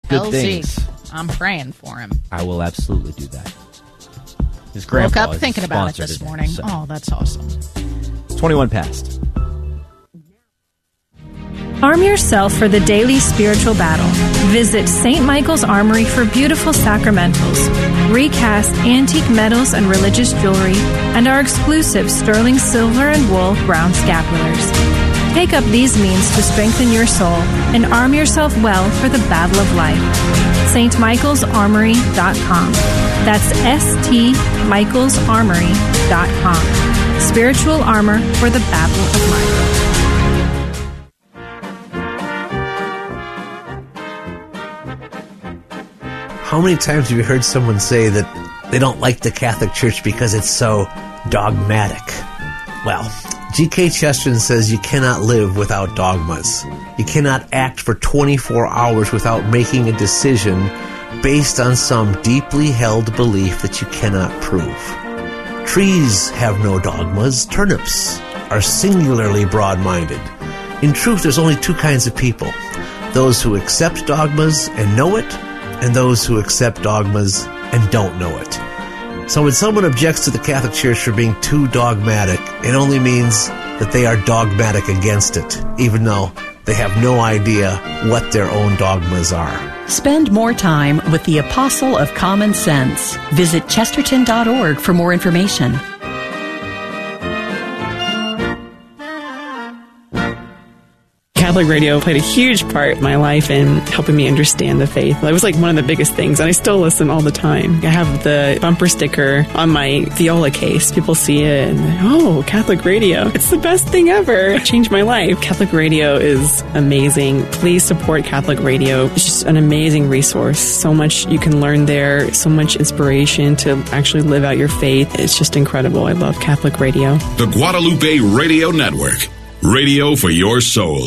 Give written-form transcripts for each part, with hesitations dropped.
good things. I'm praying for him. I will absolutely do that. His Woke grandpa up thinking about it this morning. So. Oh, that's awesome. 21 past. Arm yourself for the daily spiritual battle. Visit St. Michael's Armory for beautiful sacramentals, recast antique metals and religious jewelry, and our exclusive sterling silver and wool brown scapulars. Take up these means to strengthen your soul and arm yourself well for the battle of life. stmichaelsarmory.com. That's stmichaelsarmory.com. Spiritual armor for the battle of life. How many times have you heard someone say that they don't like the Catholic Church because it's so dogmatic? Well, G.K. Chesterton says you cannot live without dogmas. You cannot act for 24 hours without making a decision based on some deeply held belief that you cannot prove. Trees have no dogmas. Turnips are singularly broad-minded. In truth, there's only two kinds of people: those who accept dogmas and know it, and those who accept dogmas and don't know it. So when someone objects to the Catholic Church for being too dogmatic, it only means that they are dogmatic against it, even though they have no idea what their own dogmas are. Spend more time with the Apostle of Common Sense. Visit chesterton.org for more information. Catholic radio played a huge part in my life in helping me understand the faith. It was like one of the biggest things, and I still listen all the time. I have the bumper sticker on my viola case. People see it and, oh, Catholic radio. It's the best thing ever. It changed my life. Catholic radio is amazing. Please support Catholic radio. It's just an amazing resource. So much you can learn there, so much inspiration to actually live out your faith. It's just incredible. I love Catholic radio. The Guadalupe Radio Network. Radio for your soul.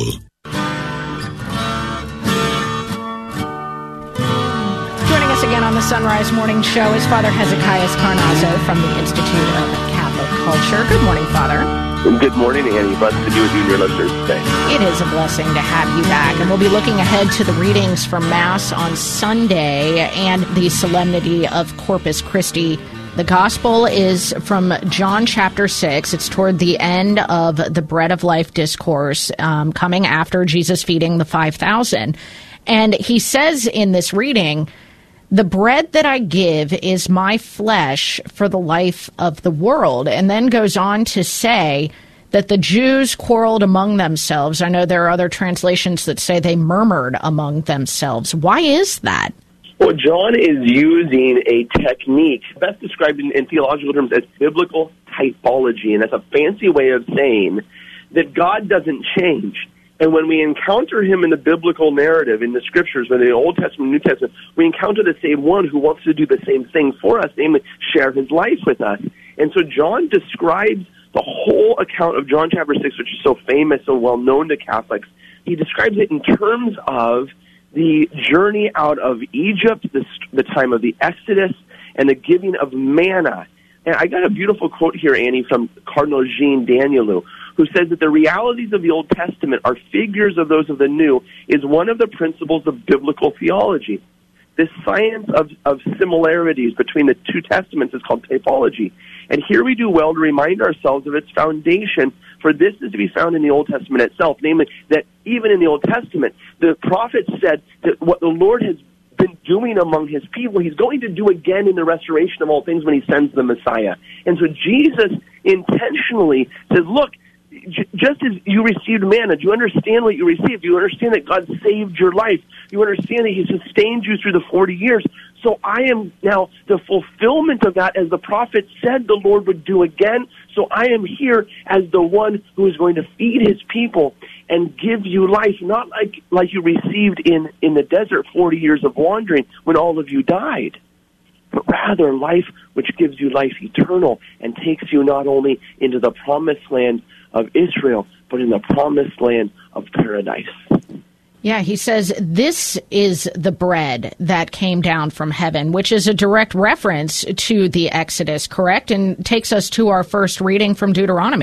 Again on the Sunrise Morning Show is Father Hezekiah Carnazzo from the Institute of Catholic Culture. Good morning, Father. Good morning, Annie. Blessed to be with you and your listeners today. It is a blessing to have you back, and we'll be looking ahead to the readings from Mass on Sunday and the Solemnity of Corpus Christi. The Gospel is from John chapter 6. It's toward the end of the Bread of Life discourse, coming after Jesus feeding the 5,000. And he says in this reading, "The bread that I give is my flesh for the life of the world," and then goes on to say that the Jews quarreled among themselves. I know there are other translations that say they murmured among themselves. Why is that? Well, John is using a technique best described in theological terms as biblical typology, and that's a fancy way of saying that God doesn't change. And when we encounter him in the biblical narrative, in the scriptures, in the Old Testament, New Testament, we encounter the same one who wants to do the same thing for us, namely share his life with us. And so John describes the whole account of John chapter 6, which is so famous, so well known to Catholics. He describes it in terms of the journey out of Egypt, the time of the Exodus, and the giving of manna. And I got a beautiful quote here, Annie, from Cardinal Jean Danielou, who says that the realities of the Old Testament are figures of those of the New, is one of the principles of biblical theology. This science of similarities between the two testaments is called typology. And here we do well to remind ourselves of its foundation, for this is to be found in the Old Testament itself, namely that even in the Old Testament, the prophets said that what the Lord has been doing among his people, he's going to do again in the restoration of all things when he sends the Messiah. And so Jesus intentionally says, look, just as you received manna, do you understand what you received? Do you understand that God saved your life? Do you understand that he sustained you through the 40 years? So I am now the fulfillment of that, as the prophet said the Lord would do again. So I am here as the one who is going to feed his people and give you life, not like you received in the desert 40 years of wandering when all of you died, but rather life which gives you life eternal and takes you not only into the promised land of Israel, but in the promised land of paradise. Yeah, he says this is the bread that came down from heaven, which is a direct reference to the Exodus, correct? And takes us to our first reading from Deuteronomy.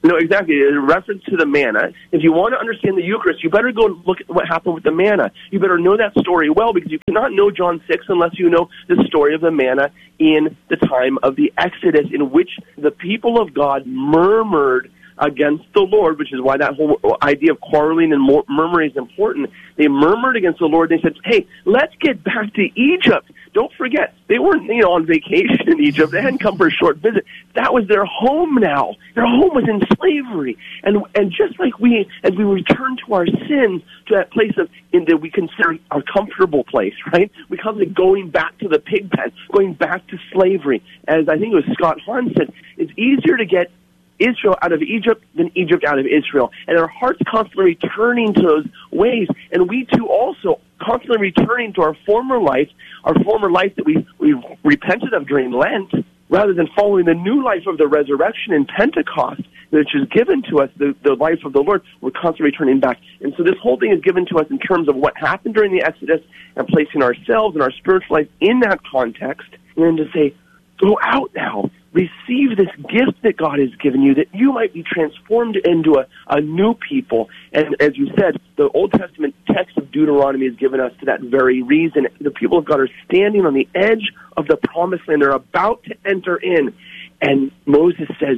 No, exactly. In reference to the manna, if you want to understand the Eucharist, you better go look at what happened with the manna. You better know that story well, because you cannot know John 6 unless you know the story of the manna in the time of the Exodus, in which the people of God murmured against the Lord, which is why that whole idea of quarreling and murmuring is important. They murmured against the Lord. They said, hey, let's get back to Egypt. Don't forget, they weren't on vacation in Egypt. They hadn't come for a short visit. That was their home now. Their home was in slavery. And just like as we return to our sins, to that place that we consider our comfortable place, right? We come to going back to the pig pen, going back to slavery. As I think it was Scott Hahn said, it's easier to get Israel out of Egypt than Egypt out of Israel. And our hearts constantly returning to those ways. And we too also constantly returning to our former life that we repented of during Lent, rather than following the new life of the resurrection in Pentecost, which is given to us, the life of the Lord. We're constantly returning back. And so this whole thing is given to us in terms of what happened during the Exodus and placing ourselves and our spiritual life in that context, and then to say, go out now. Receive this gift that God has given you, that you might be transformed into a new people. And as you said, the Old Testament text of Deuteronomy has given us to that very reason. The people of God are standing on the edge of the promised land. They're about to enter in. And Moses says,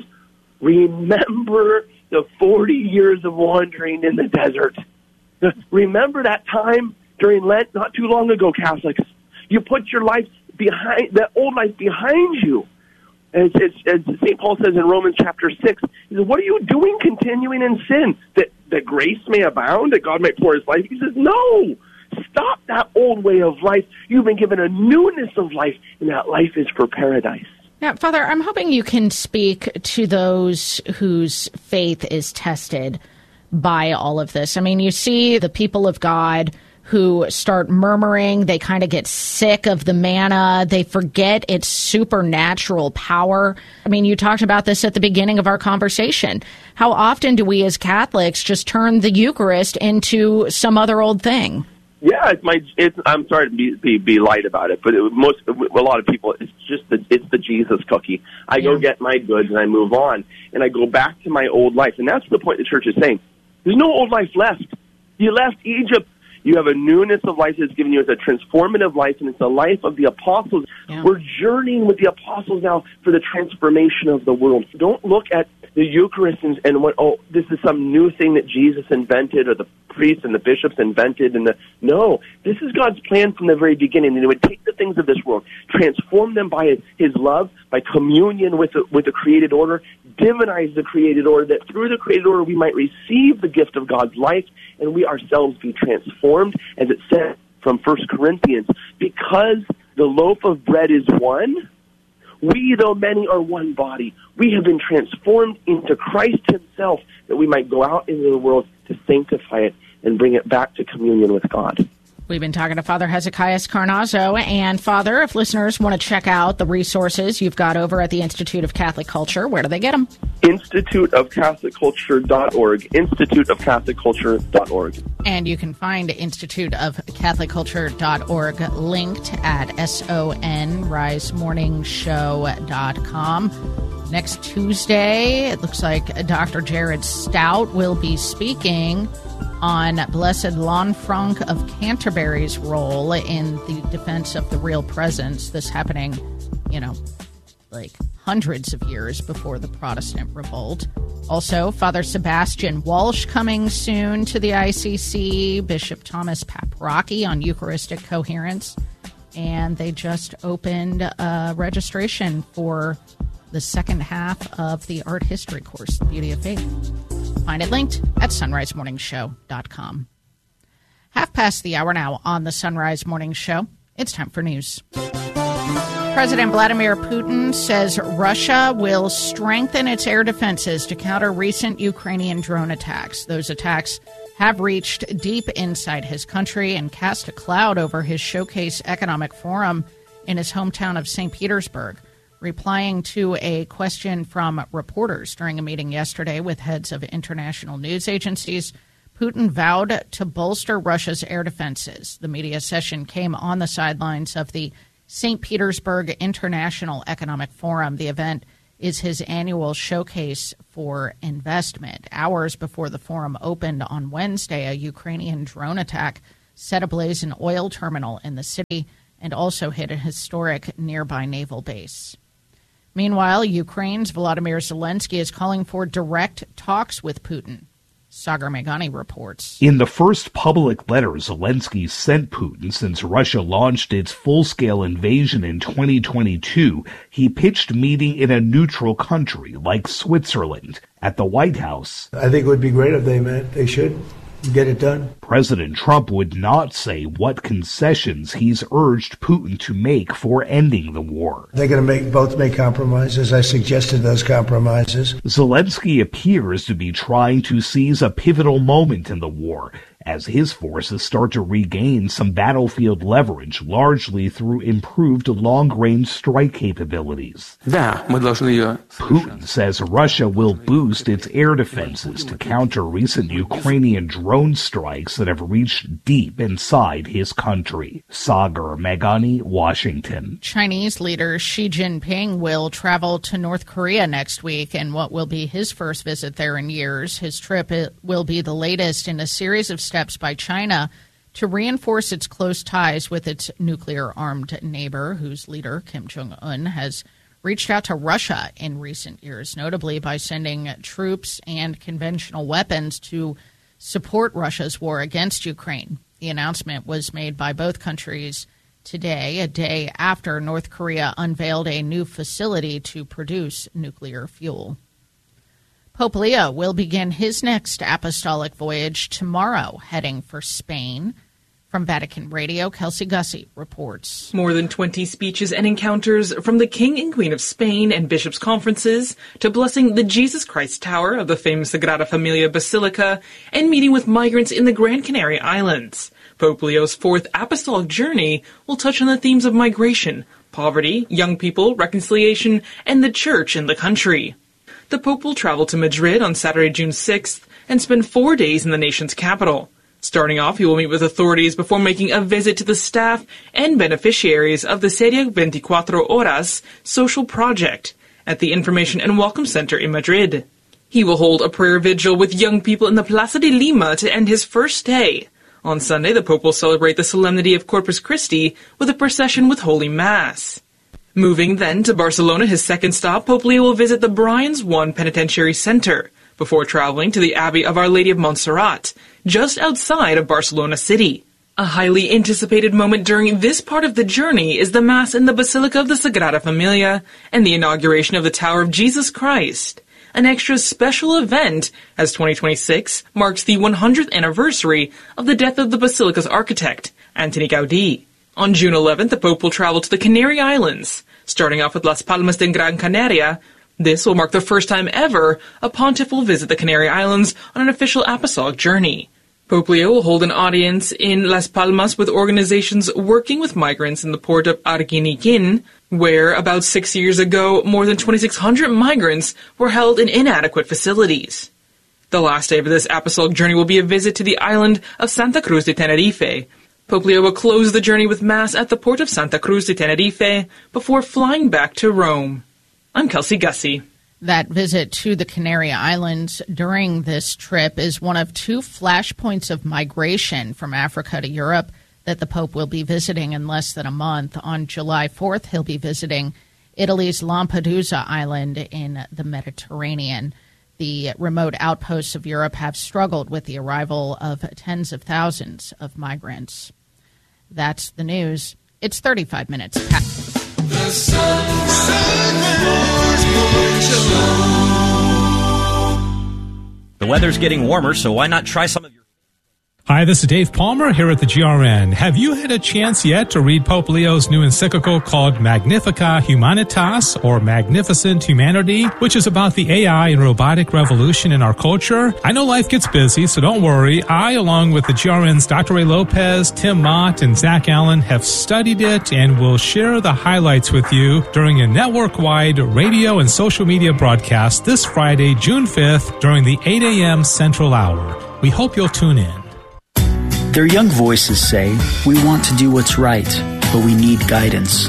remember the 40 years of wandering in the desert. Remember that time during Lent not too long ago, Catholics. You put your life behind, that old life behind you. As St. Paul says in Romans chapter 6, he says, what are you doing continuing in sin? That grace may abound, that God might pour his life? He says, no, stop that old way of life. You've been given a newness of life, and that life is for paradise. Now, Father, I'm hoping you can speak to those whose faith is tested by all of this. I mean, you see the people of God who start murmuring. They kind of get sick of the manna. They forget its supernatural power. I mean, you talked about this at the beginning of our conversation. How often do we as Catholics just turn the Eucharist into some other old thing? Yeah, I'm sorry to be light about it, but a lot of people, it's the Jesus cookie. I go get my goods and I move on, and I go back to my old life. And that's the point the church is saying. There's no old life left. You left Egypt. You have a newness of life that's given you as a transformative life, and it's the life of the apostles. Yeah. We're journeying with the apostles now for the transformation of the world. Don't look at the Eucharist and this is some new thing that Jesus invented or the priests and the bishops invented. No, this is God's plan from the very beginning. And he would take the things of this world, transform them by his love, by communion with the created order, divinize the created order, that through the created order we might receive the gift of God's life, and we ourselves be transformed, as it says from 1 Corinthians, because the loaf of bread is one, we, though many, are one body. We have been transformed into Christ himself, that we might go out into the world to sanctify it and bring it back to communion with God. We've been talking to Father Hezekiah Carnazzo. And, Father, if listeners want to check out the resources you've got over at the Institute of Catholic Culture, where do they get them? instituteofcatholicculture.org, instituteofcatholicculture.org. And you can find instituteofcatholicculture.org linked at sonrisemorningshow.com. Next Tuesday, it looks like Dr. Jared Stout will be speaking on Blessed Lanfranc of Canterbury's role in the defense of the real presence. This happening, like hundreds of years before the Protestant revolt. Also, Father Sebastian Walsh coming soon to the ICC, Bishop Thomas Paprocki on Eucharistic coherence, and they just opened registration for the second half of the art history course, The Beauty of Faith. Find it linked at sonrisemorningshow.com. 1:30 now on the Sunrise Morning Show. It's time for news. President Vladimir Putin says Russia will strengthen its air defenses to counter recent Ukrainian drone attacks. Those attacks have reached deep inside his country and cast a cloud over his showcase economic forum in his hometown of St. Petersburg. Replying to a question from reporters during a meeting yesterday with heads of international news agencies, Putin vowed to bolster Russia's air defenses. The media session came on the sidelines of the St. Petersburg International Economic Forum. The event is his annual showcase for investment. Hours before the forum opened on Wednesday, a Ukrainian drone attack set ablaze an oil terminal in the city and also hit a historic nearby naval base. Meanwhile, Ukraine's Volodymyr Zelensky is calling for direct talks with Putin. Sagar Meghani reports. In the first public letter Zelensky sent Putin since Russia launched its full-scale invasion in 2022, he pitched meeting in a neutral country like Switzerland. At the White House, I think it would be great if they met. They should get it done. President Trump would not say what concessions he's urged Putin to make for ending the war. They're going to both make compromises. I suggested those compromises. Zelensky appears to be trying to seize a pivotal moment in the war as his forces start to regain some battlefield leverage, largely through improved long-range strike capabilities. Putin says Russia will boost its air defenses to counter recent Ukrainian drone strikes that have reached deep inside his country. Sagar Meghani, Washington. Chinese leader Xi Jinping will travel to North Korea next week in what will be his first visit there in years. His trip will be the latest in a series of steps by China to reinforce its close ties with its nuclear-armed neighbor, whose leader, Kim Jong-un, has reached out to Russia in recent years, notably by sending troops and conventional weapons to support Russia's war against Ukraine. The announcement was made by both countries today, a day after North Korea unveiled a new facility to produce nuclear fuel. Pope Leo will begin his next apostolic voyage tomorrow, heading for Spain. From Vatican Radio, Kelsey Gussie reports. More than 20 speeches and encounters from the King and Queen of Spain and bishops' conferences to blessing the Jesus Christ Tower of the famous Sagrada Familia Basilica and meeting with migrants in the Gran Canary Islands. Pope Leo's fourth apostolic journey will touch on the themes of migration, poverty, young people, reconciliation, and the church in the country. The Pope will travel to Madrid on Saturday, June 6th, and spend 4 days in the nation's capital. Starting off, he will meet with authorities before making a visit to the staff and beneficiaries of the Serie 24 Horas social project at the Information and Welcome Center in Madrid. He will hold a prayer vigil with young people in the Plaza de Lima to end his first day. On Sunday, the Pope will celebrate the solemnity of Corpus Christi with a procession with Holy Mass. Moving then to Barcelona, his second stop, Pope Leo will visit the Brians 1 Penitentiary Center before traveling to the Abbey of Our Lady of Montserrat, just outside of Barcelona City. A highly anticipated moment during this part of the journey is the Mass in the Basilica of the Sagrada Familia and the inauguration of the Tower of Jesus Christ, an extra special event as 2026 marks the 100th anniversary of the death of the Basilica's architect, Antoni Gaudí. On June 11th, the Pope will travel to the Canary Islands, starting off with Las Palmas de Gran Canaria. This will mark the first time ever a pontiff will visit the Canary Islands on an official apostolic journey. Pope Leo will hold an audience in Las Palmas with organizations working with migrants in the port of Arguineguín, where about 6 years ago, more than 2,600 migrants were held in inadequate facilities. The last day of this apostolic journey will be a visit to the island of Santa Cruz de Tenerife. Pope Leo will close the journey with Mass at the port of Santa Cruz de Tenerife before flying back to Rome. I'm Kelsey Gussie. That visit to the Canary Islands during this trip is one of two flashpoints of migration from Africa to Europe that the Pope will be visiting in less than a month. On July 4th, he'll be visiting Italy's Lampedusa Island in the Mediterranean. The remote outposts of Europe have struggled with the arrival of tens of thousands of migrants. That's the news. It's 35 minutes past. The The weather's getting warmer, so why not try some of your... Hi, this is Dave Palmer here at the GRN. Have you had a chance yet to read Pope Leo's new encyclical called Magnificat Humanitas, or Magnificent Humanity, which is about the AI and robotic revolution in our culture? I know life gets busy, so don't worry. I, along with the GRN's Dr. Ray Lopez, Tim Mott, and Zach Allen, have studied it and will share the highlights with you during a network-wide radio and social media broadcast this Friday, June 5th, during the 8 a.m. Central Hour. We hope you'll tune in. Their young voices say, "We want to do what's right, but we need guidance."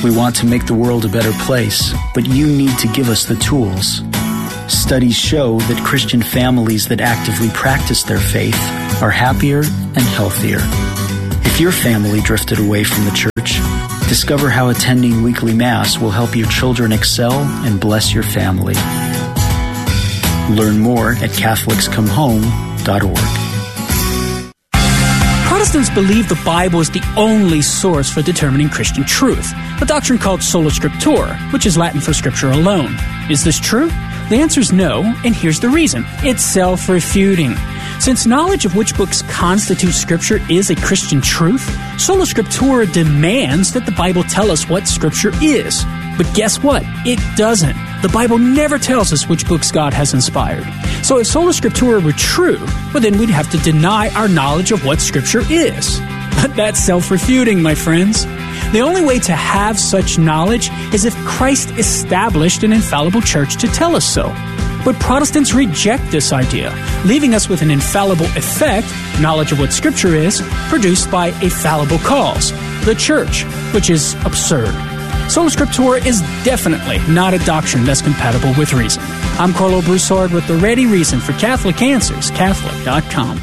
We want to make the world a better place, but you need to give us the tools. Studies show that Christian families that actively practice their faith are happier and healthier. If your family drifted away from the church, discover how attending weekly Mass will help your children excel and bless your family. Learn more at CatholicsComeHome.org. Protestants believe the Bible is the only source for determining Christian truth, a doctrine called sola scriptura, which is Latin for scripture alone. Is this true? The answer is no, and here's the reason. It's self-refuting. Since knowledge of which books constitute Scripture is a Christian truth, sola scriptura demands that the Bible tell us what Scripture is. But guess what? It doesn't. The Bible never tells us which books God has inspired. So if sola scriptura were true, well then we'd have to deny our knowledge of what Scripture is. But that's self-refuting, my friends. The only way to have such knowledge is if Christ established an infallible church to tell us so. But Protestants reject this idea, leaving us with an infallible effect, knowledge of what Scripture is, produced by a fallible cause, the church, which is absurd. Sola Scriptura is definitely not a doctrine that's compatible with reason. I'm Carlo Broussard with the ready reason for Catholic Answers, Catholic.com.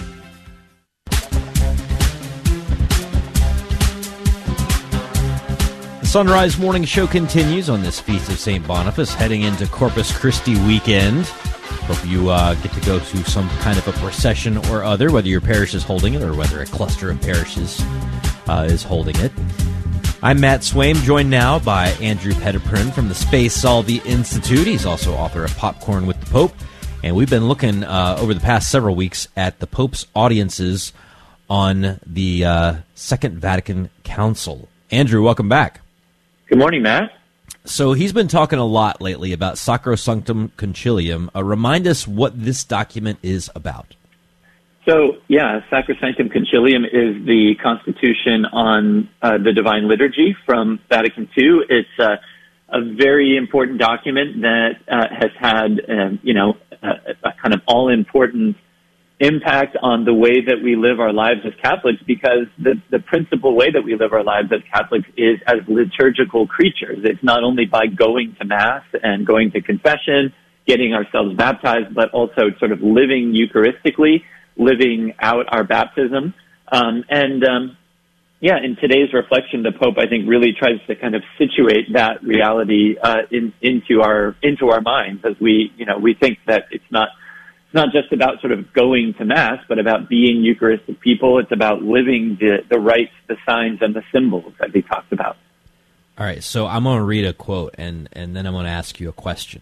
The Sunrise Morning Show continues on this Feast of St. Boniface, heading into Corpus Christi weekend. Hope you get to go to some kind of a procession or other, whether your parish is holding it or whether a cluster of parishes is holding it. I'm Matt Swaim, joined now by Andrew Petiprin from the Spe Salvi Institute. He's also author of Popcorn with the Pope. And we've been looking over the past several weeks at the Pope's audiences on the Second Vatican Council. Andrew, welcome back. Good morning, Matt. So he's been talking a lot lately about Sacrosanctum Concilium. Remind us what this document is about. So, Sacrosanctum Concilium is the constitution on the Divine Liturgy from Vatican II. It's a very important document that has had, a kind of all-important impact on the way that we live our lives as Catholics, because the principal way that we live our lives as Catholics is as liturgical creatures. It's not only by going to Mass and going to confession, getting ourselves baptized, but also sort of living Eucharistically, living out our baptism. In today's reflection, the Pope, I think, really tries to kind of situate that reality into our minds as we think that it's not just about sort of going to Mass, but about being Eucharistic people. It's about living the rites, the signs, and the symbols that he talked about. All right, so I'm going to read a quote, and then I'm going to ask you a question.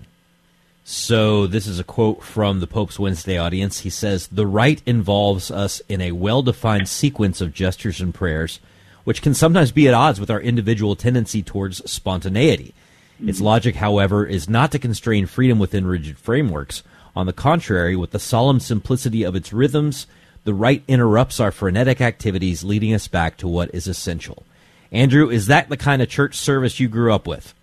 So this is a quote from the Pope's Wednesday audience. He says, "The rite involves us in a well-defined sequence of gestures and prayers, which can sometimes be at odds with our individual tendency towards spontaneity. Its logic, however, is not to constrain freedom within rigid frameworks. On the contrary, with the solemn simplicity of its rhythms, the rite interrupts our frenetic activities, leading us back to what is essential." Andrew, is that the kind of church service you grew up with?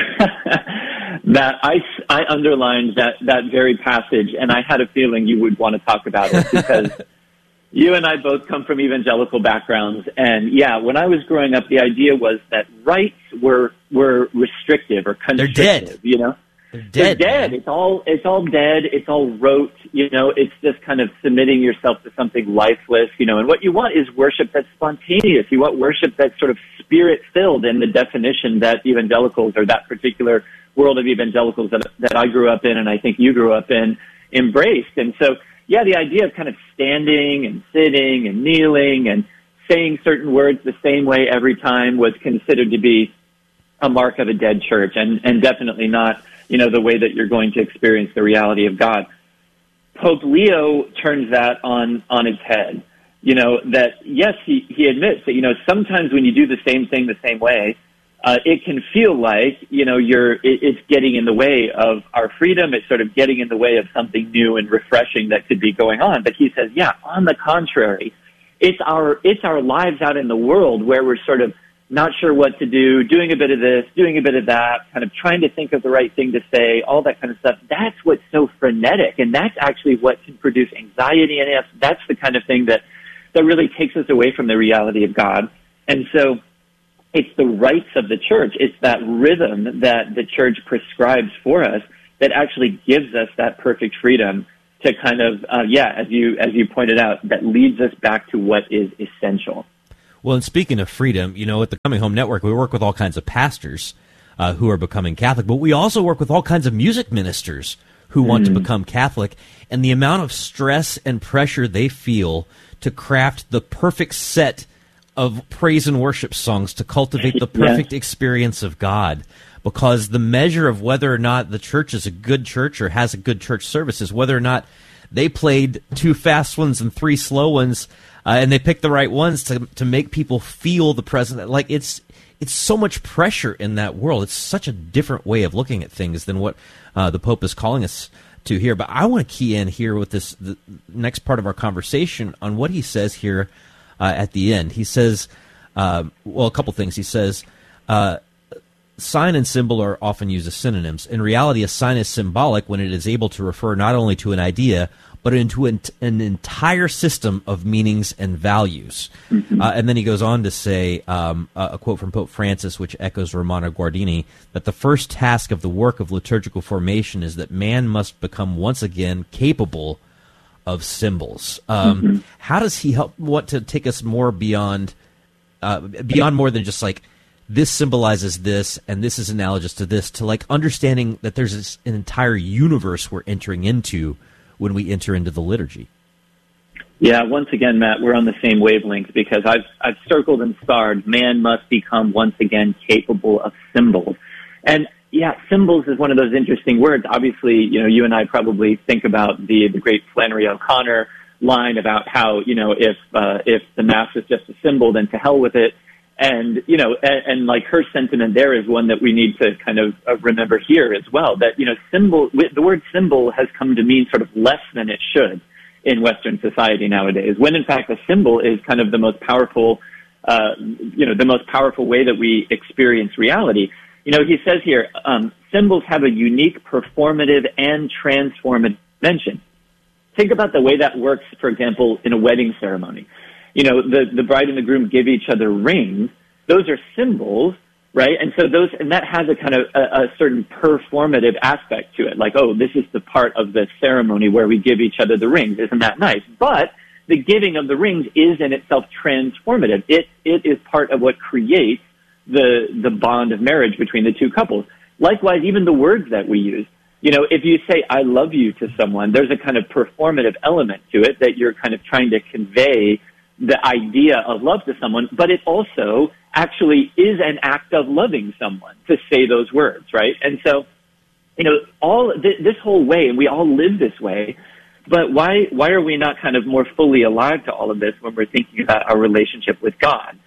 That I underlined that very passage, and I had a feeling you would want to talk about it because you and I both come from evangelical backgrounds. And when I was growing up, the idea was that rites were restrictive or constrictive. They're dead. They're dead. It's all dead. It's all rote. It's just kind of submitting yourself to something lifeless. And what you want is worship that's spontaneous. You want worship that's sort of spirit-filled in the definition that evangelicals, or that particular world of evangelicals that I grew up in, and I think you grew up in, embraced. And so, the idea of kind of standing and sitting and kneeling and saying certain words the same way every time was considered to be a mark of a dead church, and definitely not the way that you're going to experience the reality of God. Pope Leo turns that on its head. That yes, he admits that sometimes when you do the same thing the same way, it can feel like it's getting in the way of our freedom. It's sort of getting in the way of something new and refreshing that could be going on. But he says, on the contrary, it's our lives out in the world where we're sort of not sure what to do, doing a bit of this, doing a bit of that, kind of trying to think of the right thing to say, all that kind of stuff. That's what's so frenetic, and that's actually what can produce anxiety in us. That's the kind of thing that really takes us away from the reality of God. And so it's the rites of the church. It's that rhythm that the church prescribes for us that actually gives us that perfect freedom to kind of, as you pointed out, that leads us back to what is essential. Well, and speaking of freedom, at the Coming Home Network, we work with all kinds of pastors who are becoming Catholic, but we also work with all kinds of music ministers who want to become Catholic, and the amount of stress and pressure they feel to craft the perfect set of praise and worship songs to cultivate the perfect experience of God. Because the measure of whether or not the church is a good church or has a good church service is whether or not they played 2 fast ones and 3 slow ones, and they picked the right ones to make people feel the presence. Like, it's so much pressure in that world. It's such a different way of looking at things than what the Pope is calling us to here. But I want to key in here with the next part of our conversation on what he says here at the end. He says, a couple things. He says, sign and symbol are often used as synonyms. In reality, a sign is symbolic when it is able to refer not only to an idea, but into an entire system of meanings and values. And then he goes on to say, a quote from Pope Francis, which echoes Romano Guardini, that the first task of the work of liturgical formation is that man must become once again capable of symbols. How does he want to take us more beyond more than just like, this symbolizes this, and this is analogous to this, to like understanding that there's an entire universe we're entering into when we enter into the liturgy? Yeah, once again, Matt, we're on the same wavelength, because I've circled and starred, man must become once again capable of symbols. And yeah, symbols is one of those interesting words. Obviously, you and I probably think about the great Flannery O'Connor line about how, if the Mass is just a symbol, then to hell with it. And, and like her sentiment there is one that we need to kind of remember here as well, that, the word symbol has come to mean sort of less than it should in Western society nowadays, when in fact a symbol is kind of the most powerful, the most powerful way that we experience reality. He says here, symbols have a unique performative and transformative dimension. Think about the way that works, for example, in a wedding ceremony. The bride and the groom give each other rings. Those are symbols, right? And so that has a kind of a certain performative aspect to it. Like, oh, this is the part of the ceremony where we give each other the rings. Isn't that nice? But the giving of the rings is in itself transformative. It is part of what creates the bond of marriage between the two couples. Likewise, even the words that we use. If you say, I love you to someone, there's a kind of performative element to it that you're kind of trying to convey the idea of love to someone, but it also actually is an act of loving someone to say those words, right? And so, this whole way, and we all live this way, but why are we not kind of more fully alive to all of this when we're thinking about our relationship with God?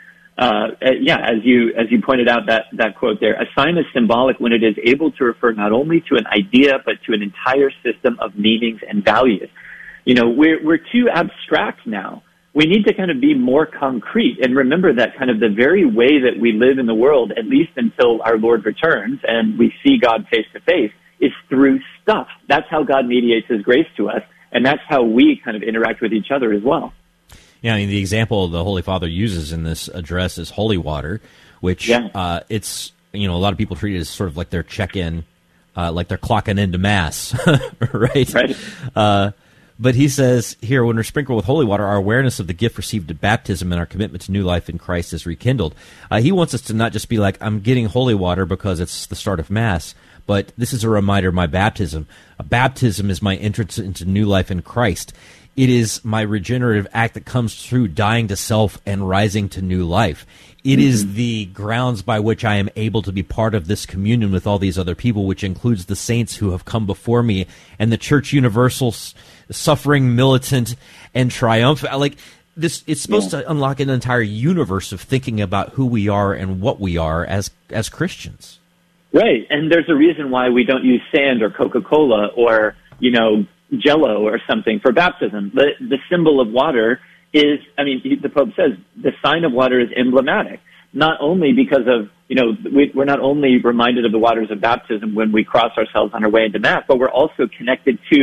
As you pointed out that quote there, a sign is symbolic when it is able to refer not only to an idea, but to an entire system of meanings and values. We're too abstract now. We need to kind of be more concrete and remember that kind of the very way that we live in the world, at least until our Lord returns and we see God face to face, is through stuff. That's how God mediates His grace to us, and that's how we kind of interact with each other as well. Yeah, the example the Holy Father uses in this address is holy water, which it's, a lot of people treat it as sort of like their check-in, like they're clocking into Mass, right? Right. But he says here, when we're sprinkled with holy water, our awareness of the gift received at baptism and our commitment to new life in Christ is rekindled. He wants us to not just be like, I'm getting holy water because it's the start of Mass, but this is a reminder of my baptism. Baptism is my entrance into new life in Christ. It is my regenerative act that comes through dying to self and rising to new life. It is the grounds by which I am able to be part of this communion with all these other people, which includes the saints who have come before me and the Church Universal, suffering, militant, and triumphant. Like this, it's supposed to unlock an entire universe of thinking about who we are and what we are as Christians. Right, and there's a reason why we don't use sand or Coca-Cola or Jell-O or something for baptism. The symbol of water is, the Pope says, the sign of water is emblematic, not only because of, we're not only reminded of the waters of baptism when we cross ourselves on our way into Mass, but we're also connected to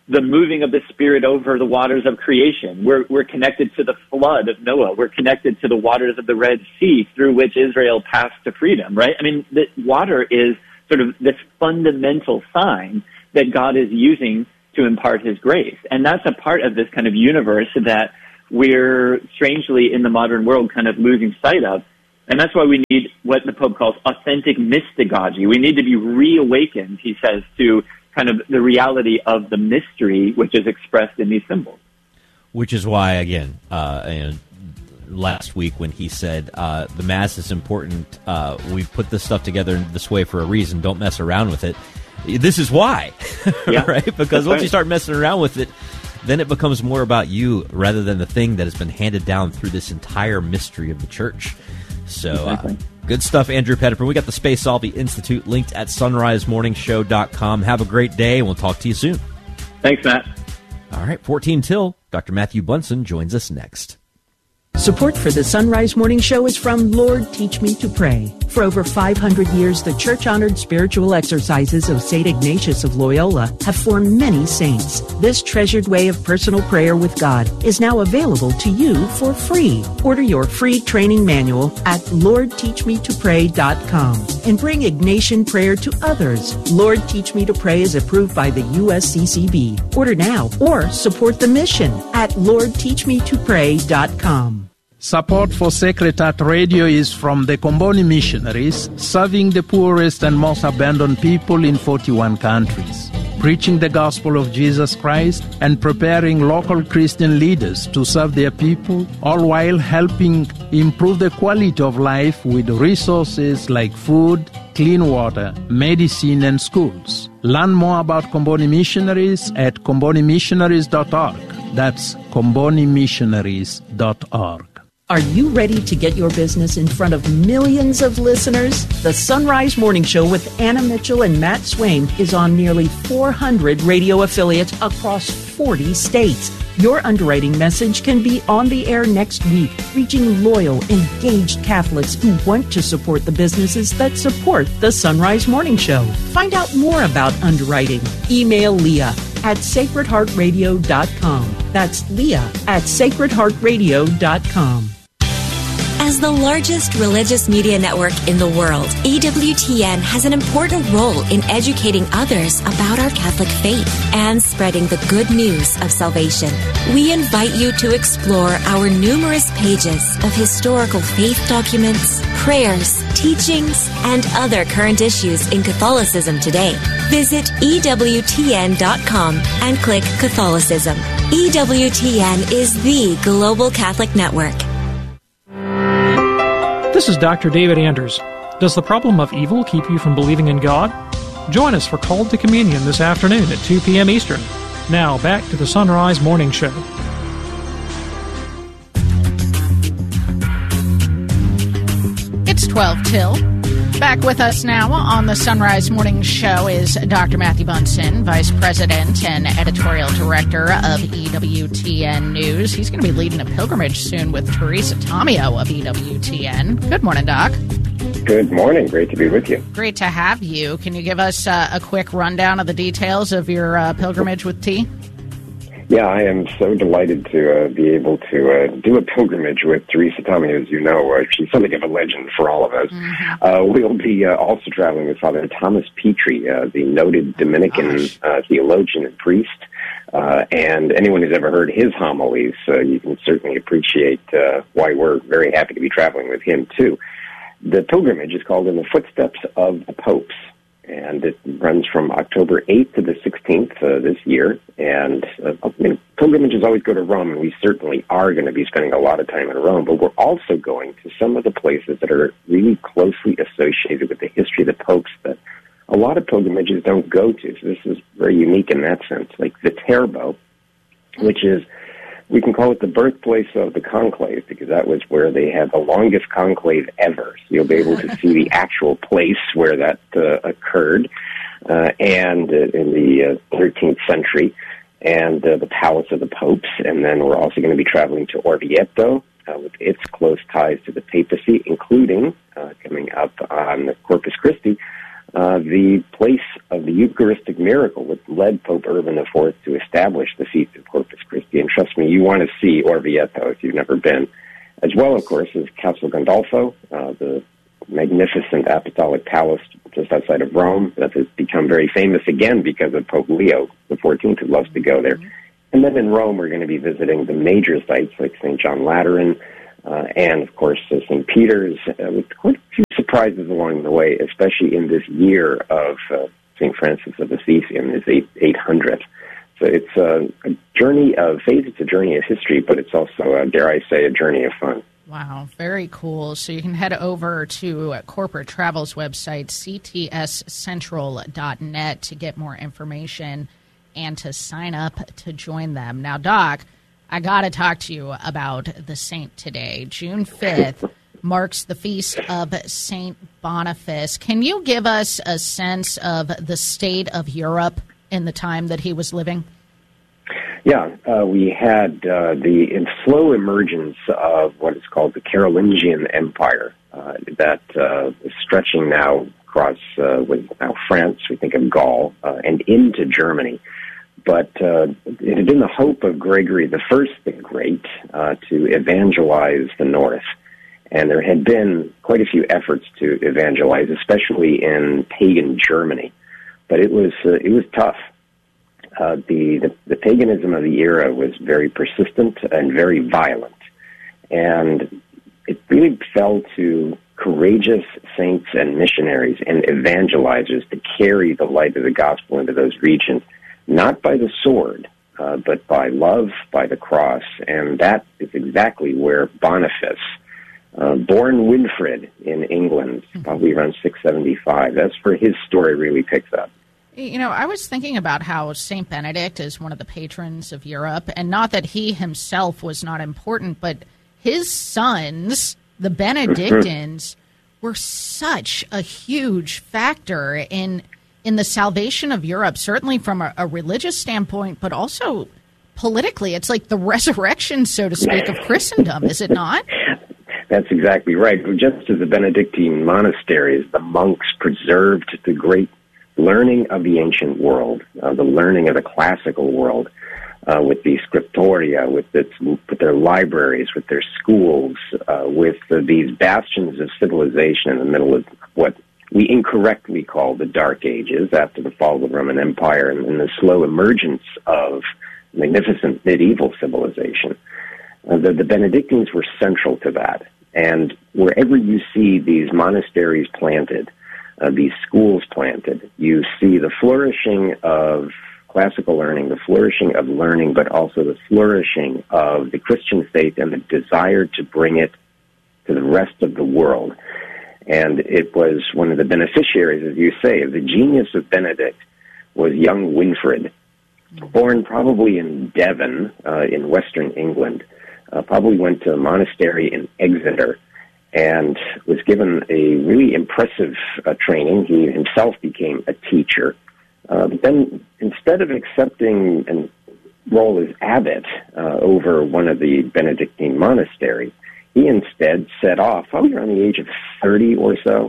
the moving of the Spirit over the waters of creation. We're connected to the flood of Noah. We're connected to the waters of the Red Sea through which Israel passed to freedom, right? I mean, the water is sort of this fundamental sign that God is using to impart his grace. And that's a part of this kind of universe that we're strangely in the modern world kind of losing sight of. And that's why we need what the Pope calls authentic mystagogy. We need to be reawakened, he says, to kind of the reality of the mystery which is expressed in these symbols. Which is why, again, and last week when he said the Mass is important, we've put this stuff together in this way for a reason, don't mess around with it. This is why, right? Because once you start messing around with it, then it becomes more about you rather than the thing that has been handed down through this entire mystery of the Church. So, good stuff, Andrew Pettifer. We got the Spaceology Institute linked at sunrisemorningshow.com. Have a great day, and we'll talk to you soon. Thanks, Matt. All right, 14 till. Dr. Matthew Bunson joins us next. Support for the Sunrise Morning Show is from Lord Teach Me to Pray. For over 500 years, the church-honored spiritual exercises of St. Ignatius of Loyola have formed many saints. This treasured way of personal prayer with God is now available to you for free. Order your free training manual at LordTeachMeToPray.com and bring Ignatian prayer to others. Lord Teach Me to Pray is approved by the USCCB. Order now or support the mission at LordTeachMeToPray.com. Support for Sacred Heart Radio is from the Comboni Missionaries, serving the poorest and most abandoned people in 41 countries, preaching the gospel of Jesus Christ and preparing local Christian leaders to serve their people, all while helping improve the quality of life with resources like food, clean water, medicine, and schools. Learn more about Comboni Missionaries at combonimissionaries.org. That's combonimissionaries.org. Are you ready to get your business in front of millions of listeners? The Sunrise Morning Show with Anna Mitchell and Matt Swain is on nearly 400 radio affiliates across 40 states. Your underwriting message can be on the air next week, reaching loyal, engaged Catholics who want to support the businesses that support the Sunrise Morning Show. Find out more about underwriting. Email Leah at sacredheartradio.com. That's Leah at sacredheartradio.com. As the largest religious media network in the world, EWTN has an important role in educating others about our Catholic faith and spreading the good news of salvation. We invite you to explore our numerous pages of historical faith documents, prayers, teachings, and other current issues in Catholicism today. Visit EWTN.com and click Catholicism. EWTN is the global Catholic network. This is Dr. David Anders. Does the problem of evil keep you from believing in God? Join us for Called to Communion this afternoon at 2 p.m. Eastern. Now, back to the Sunrise Morning Show. It's 12 till. Back with us now on the Sunrise Morning Show is Dr. Matthew Bunson, Vice President and Editorial Director of EWTN News. He's going to be leading a pilgrimage soon with Teresa Tomeo of EWTN. Good morning, Doc. Good morning. Great to be with you. Great to have you. Can you give us a quick rundown of the details of your pilgrimage with T? Yeah, I am so delighted to be able to do a pilgrimage with Teresa Tomeo. As you know, she's something of a legend for all of us. Mm-hmm. We'll be also traveling with Father Thomas Petrie, the noted Dominican theologian and priest. And anyone who's ever heard his homilies, you can certainly appreciate why we're very happy to be traveling with him, too. The pilgrimage is called In the Footsteps of the Popes. And it runs from October 8th to the 16th this year. And pilgrimages always go to Rome, and we certainly are going to be spending a lot of time in Rome. But we're also going to some of the places that are really closely associated with the history of the popes that a lot of pilgrimages don't go to. So this is very unique in that sense. Like Viterbo, which is, we can call it the birthplace of the conclave, because that was where they had the longest conclave ever. So you'll be able to see the actual place where that occurred, and in the 13th century, and the palace of the popes. And then we're also going to be traveling to Orvieto, with its close ties to the papacy, including, coming up on Corpus Christi, the place of the Eucharistic miracle, which led Pope Urban IV to establish the Feast of Corpus Christi. And trust me, you want to see Orvieto if you've never been. As well, of course, is Castel Gandolfo, the magnificent apostolic palace just outside of Rome that has become very famous again because of Pope Leo XIV, who loves to go there. And then in Rome, we're going to be visiting the major sites like St. John Lateran, and, of course, St. Peter's, with quite a few surprises along the way, especially in this year of St. Francis of Assisi in his 800th. So it's a journey of faith, it's a journey of history, but it's also, dare I say, a journey of fun. Wow, very cool. So you can head over to Corporate Travel's website, ctscentral.net, to get more information and to sign up to join them. Now, Doc, I got to talk to you about the saint today. June 5th marks the feast of St. Boniface. Can you give us a sense of the state of Europe in the time that he was living? Yeah, we had the slow emergence of what is called the Carolingian Empire that is stretching now across with now France, we think of Gaul, and into Germany. But it had been the hope of Gregory I the Great to evangelize the north. And there had been quite a few efforts to evangelize, especially in pagan Germany. But it was tough. The paganism of the era was very persistent and very violent. And it really fell to courageous saints and missionaries and evangelizers to carry the light of the gospel into those regions, not by the sword, but by love, by the cross. And that is exactly where Boniface, born Winfrid in England, probably around 675, that's where his story really picks up. You know, I was thinking about how St. Benedict is one of the patrons of Europe, and not that he himself was not important, but his sons, the Benedictines, were such a huge factor in the salvation of Europe, certainly from a religious standpoint, but also politically. It's like the resurrection, so to speak, of Christendom, is it not? That's exactly right. Just as the Benedictine monasteries, the monks preserved the great learning of the ancient world, the learning of the classical world, with the scriptoria, with their libraries, with their schools, with these bastions of civilization in the middle of what we incorrectly call the Dark Ages after the fall of the Roman Empire and the slow emergence of magnificent medieval civilization. The Benedictines were central to that. And wherever you see these monasteries planted, these schools planted, you see the flourishing of classical learning, the flourishing of learning, but also the flourishing of the Christian faith and the desire to bring it to the rest of the world. And it was one of the beneficiaries, as you say, of the genius of Benedict was young Winfrid, born probably in Devon, in western England, probably went to a monastery in Exeter, and was given a really impressive training. He himself became a teacher. But then instead of accepting a role as abbot over one of the Benedictine monasteries, he instead set off, probably around the age of 30 or so,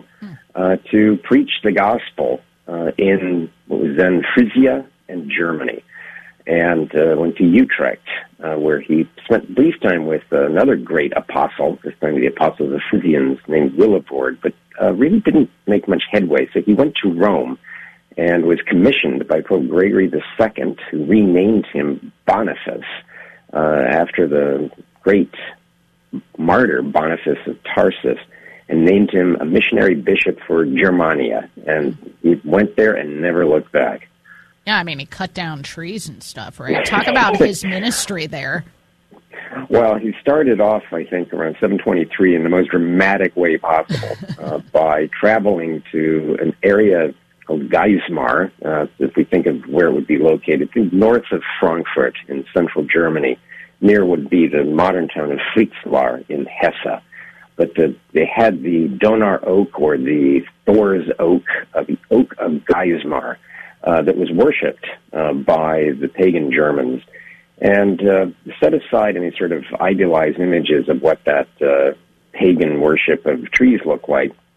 to preach the gospel in what was then Frisia and Germany, and went to Utrecht, where he spent brief time with another great apostle, this time the apostle of the Frisians, named Willibrord, but really didn't make much headway. So he went to Rome and was commissioned by Pope Gregory II, who renamed him Boniface, after the great martyr Boniface of Tarsus, and named him a missionary bishop for Germania. And he went there and never looked back. Yeah, I mean, he cut down trees and stuff, right? Talk about his ministry there. Well, he started off, I think, around 723 in the most dramatic way possible by traveling to an area called Geismar, if we think of where it would be located, north of Frankfurt in central Germany, near would be the modern town of Fritzlar in Hesse. But they had the Donar oak, or the Thor's oak, the oak of Geismar, that was worshipped by the pagan Germans, and set aside any sort of idealized images of what that pagan worship of trees looked like.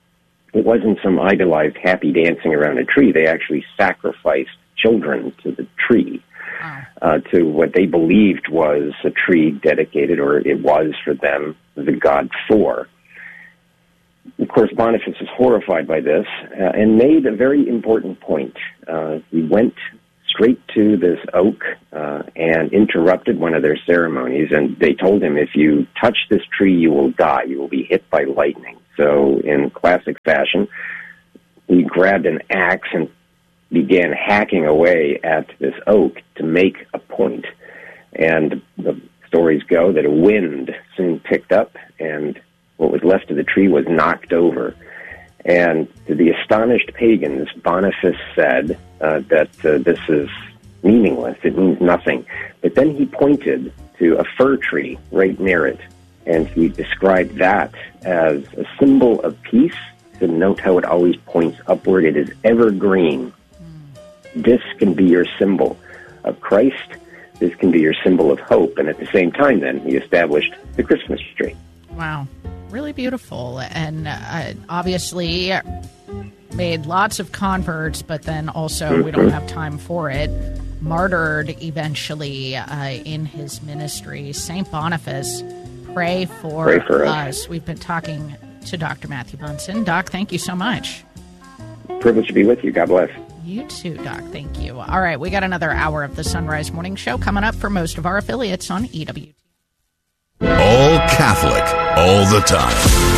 it wasn't some idolized happy dancing around a tree. They actually sacrificed children to the tree, to what they believed was a tree dedicated, or it was for them, the god Thor. Of course, Boniface was horrified by this and made a very important point. He went straight to this oak and interrupted one of their ceremonies, and they told him, if you touch this tree, you will die. You will be hit by lightning. So in classic fashion, he grabbed an axe and began hacking away at this oak to make a point. And the stories go that a wind soon picked up, and what was left of the tree was knocked over. And to the astonished pagans, Boniface said that this is meaningless, it means nothing. But then he pointed to a fir tree right near it, and he described that as a symbol of peace. So note how it always points upward. It is evergreen. This can be your symbol of Christ. This can be your symbol of hope. And at the same time, then, he established the Christmas tree. Wow. Really beautiful. And obviously made lots of converts, but then also we don't have time for it. Martyred eventually in his ministry. St. Boniface, pray for us. We've been talking to Dr. Matthew Bunson. Doc, thank you so much. Privilege to be with you. God bless. You too, Doc. Thank you. All right, we got another hour of the Sunrise Morning Show coming up for most of our affiliates on EWT. All Catholic, all the time.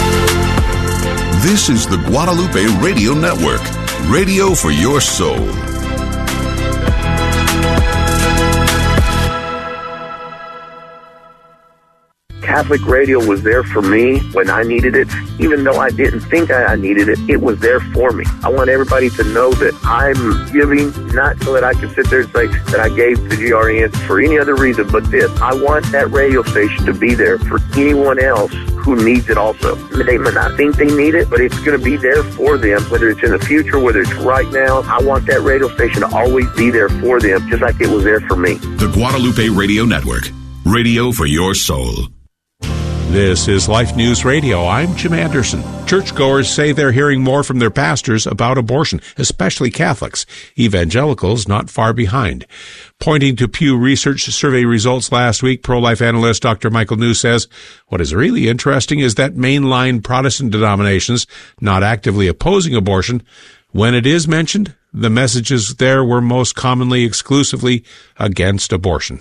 This is the Guadalupe Radio Network, radio for your soul. Catholic radio was there for me when I needed it. Even though I didn't think I needed it, it was there for me. I want everybody to know that I'm giving, not so that I can sit there and say that I gave to GRN for any other reason but this. I want that radio station to be there for anyone else who needs it also. They may not think they need it, but it's going to be there for them, whether it's in the future, whether it's right now. I want that radio station to always be there for them, just like it was there for me. The Guadalupe Radio Network, radio for your soul. This is Life News Radio. I'm Jim Anderson. Churchgoers say they're hearing more from their pastors about abortion, especially Catholics. Evangelicals not far behind. Pointing to Pew Research survey results last week, pro-life analyst Dr. Michael New says, what is really interesting is that mainline Protestant denominations not actively opposing abortion, when it is mentioned, the messages there were most commonly exclusively against abortion.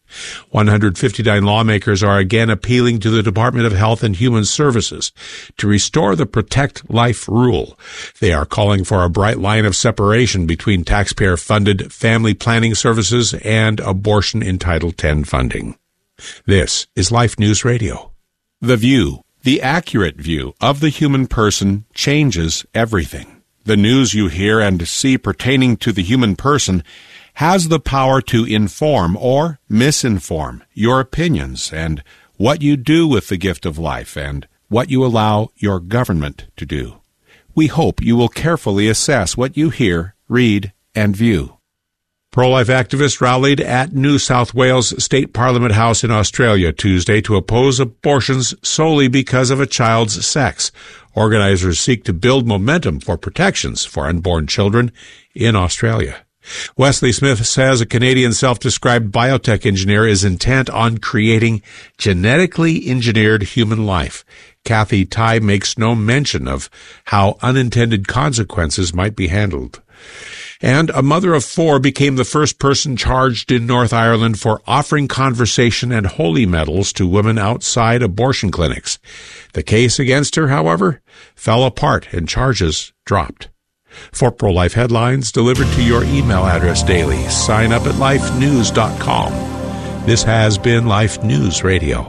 159 lawmakers are again appealing to the Department of Health and Human Services to restore the Protect Life rule. They are calling for a bright line of separation between taxpayer-funded family planning services and abortion in Title X funding. This is Life News Radio. The View, the accurate view of the human person, changes everything. The news you hear and see pertaining to the human person has the power to inform or misinform your opinions and what you do with the gift of life and what you allow your government to do. We hope you will carefully assess what you hear, read, and view. Pro-life activists rallied at New South Wales State Parliament House in Australia Tuesday to oppose abortions solely because of a child's sex. Organizers seek to build momentum for protections for unborn children in Australia. Wesley Smith says a Canadian self-described biotech engineer is intent on creating genetically engineered human life. Kathy Tai makes no mention of how unintended consequences might be handled. And a mother of 4 became the first person charged in North Ireland for offering conversation and holy medals to women outside abortion clinics. The case against her, however, fell apart and charges dropped. For pro-life headlines delivered to your email address daily, sign up at lifenews.com. This has been Life News Radio.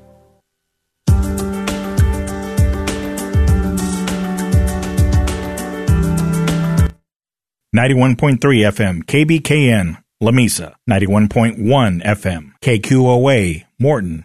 .3 FM, KBKN, Lamesa. 91.1 FM, KQOA, Morton.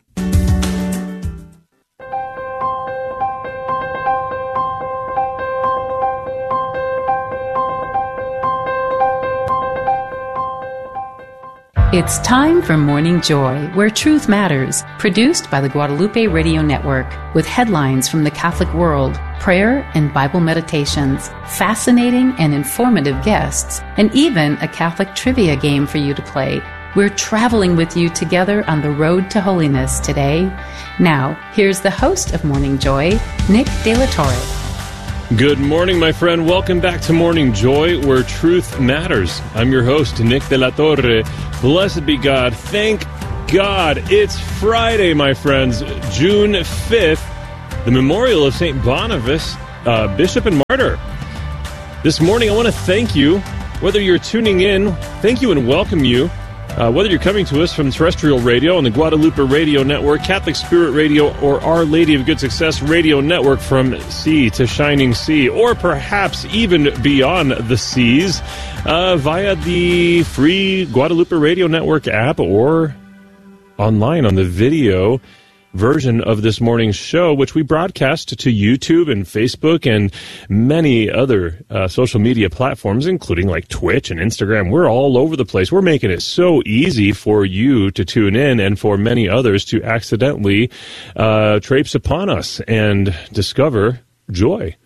It's time for Morning Joy, where truth matters, produced by the Guadalupe Radio Network, with headlines from the Catholic world, prayer and Bible meditations, fascinating and informative guests, and even a Catholic trivia game for you to play. We're traveling with you together on the road to holiness today. Now, here's the host of Morning Joy, Nick De La Torre. Good morning, my friend. Welcome back to Morning Joy, where truth matters. I'm your host, Nick De La Torre. Blessed be God. Thank God. It's Friday, my friends, June 5th, the memorial of St. Boniface, Bishop and Martyr. This morning, I want to thank you, whether you're tuning in, thank you and welcome you. Whether you're coming to us from terrestrial radio on the Guadalupe Radio Network, Catholic Spirit Radio, or Our Lady of Good Success Radio Network from sea to shining sea, or perhaps even beyond the seas, via the free Guadalupe Radio Network app or online on the video version of this morning's show, which we broadcast to YouTube and Facebook and many other social media platforms, including like Twitch and Instagram. We're all over the place. We're making it so easy for you to tune in and for many others to accidentally traipse upon us and discover joy.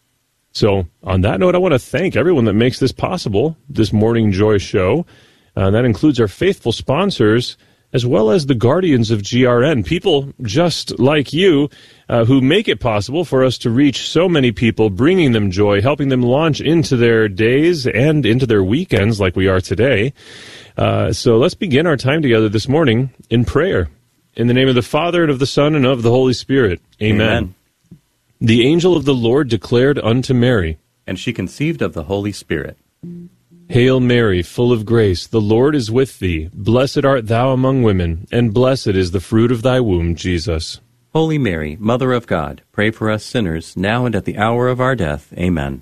So on that note, I want to thank everyone that makes this possible, this Morning Joy show. That includes our faithful sponsors, as well as the guardians of GRN, people just like you who make it possible for us to reach so many people, bringing them joy, helping them launch into their days and into their weekends like we are today. So let's begin our time together this morning in prayer. In the name of the Father, and of the Son, and of the Holy Spirit. Amen. The angel of the Lord declared unto Mary, and she conceived of the Holy Spirit. Hail Mary, full of grace, the Lord is with thee. Blessed art thou among women, and blessed is the fruit of thy womb, Jesus. Holy Mary, Mother of God, pray for us sinners, now and at the hour of our death. Amen.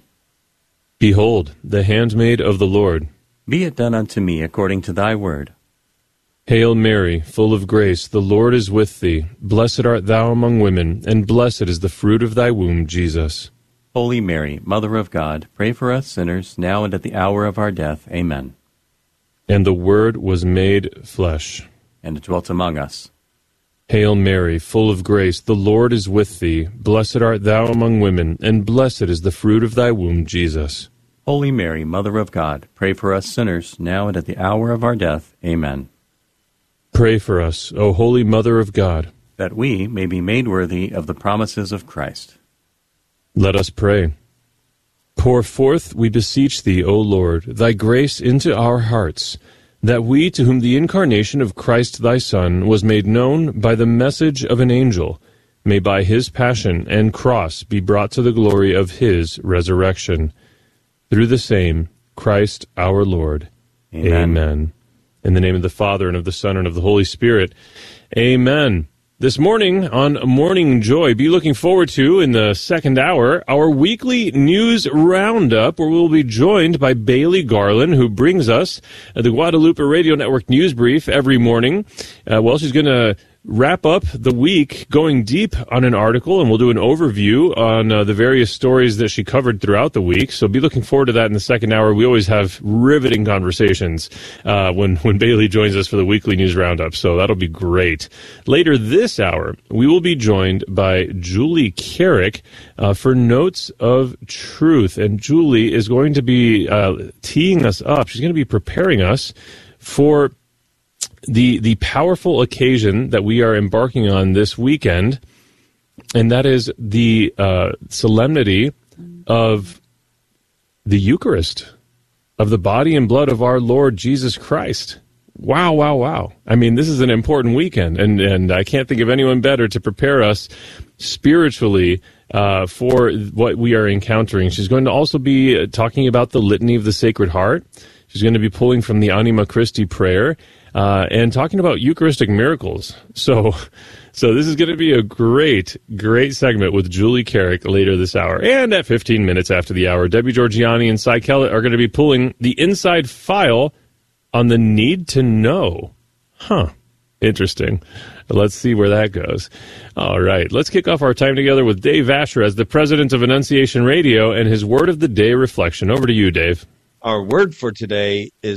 Behold, the handmaid of the Lord. Be it done unto me according to thy word. Hail Mary, full of grace, the Lord is with thee. Blessed art thou among women, and blessed is the fruit of thy womb, Jesus. Holy Mary, Mother of God, pray for us sinners, now and at the hour of our death. Amen. And the Word was made flesh, and dwelt among us. Hail Mary, full of grace, the Lord is with thee. Blessed art thou among women, and blessed is the fruit of thy womb, Jesus. Holy Mary, Mother of God, pray for us sinners, now and at the hour of our death. Amen. Pray for us, O Holy Mother of God, that we may be made worthy of the promises of Christ. Let us pray. Pour forth, we beseech thee, O Lord, thy grace into our hearts, that we, to whom the incarnation of Christ thy Son was made known by the message of an angel, may by his passion and cross be brought to the glory of his resurrection. Through the same, Christ our Lord. Amen. Amen. In the name of the Father, and of the Son, and of the Holy Spirit. Amen. This morning on Morning Joy, be looking forward to, in the second hour, our weekly news roundup, where we'll be joined by Bailey Garland, who brings us the Guadalupe Radio Network news brief every morning. She's going to wrap up the week going deep on an article, and we'll do an overview on the various stories that she covered throughout the week. So be looking forward to that in the second hour. We always have riveting conversations when Bailey joins us for the weekly news roundup, so that'll be great. Later this hour, we will be joined by Julie Carrick for Notes of Truth, and Julie is going to be teeing us up. She's going to be preparing us for the powerful occasion that we are embarking on this weekend, and that is the solemnity of the Eucharist, of the body and blood of our Lord Jesus Christ. Wow, wow, wow. I mean, this is an important weekend, and I can't think of anyone better to prepare us spiritually for what we are encountering. She's going to also be talking about the Litany of the Sacred Heart. She's going to be pulling from the Anima Christi prayer, and talking about Eucharistic miracles. So this is going to be a great segment with Julie Carrick later this hour. And at 15 minutes after the hour, Debbie Georgiani and Cy Kellett are going to be pulling the inside file on the need to know. Interesting. Let's see where that goes. All right, let's kick off our time together with Dave Asher as the president of Annunciation Radio and his Word of the Day reflection. Over to you, Dave. Our word for today is